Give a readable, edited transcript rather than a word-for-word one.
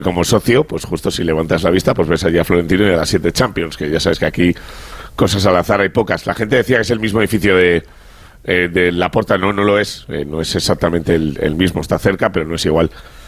como socio, pues justo si levantas la vista, pues ves allí a Florentino y a las 7 Champions, que ya sabes que aquí cosas al azar hay pocas. La gente decía que es el mismo edificio de Laporta, no lo es, no es exactamente el mismo, está cerca, pero no es igual.